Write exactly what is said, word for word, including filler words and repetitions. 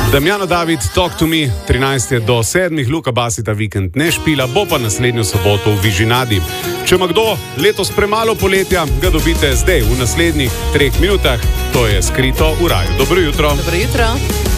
Damjano David, Talk to me, trinajst do sedmih, Luka Basita vikend ne špila, bo pa naslednjo soboto v Vižinadi. Če ima kdo letos premalo poletja, ga dobite zdaj v naslednjih treh minutah, to je Skrito v raju. Dobro jutro. Dobro jutro.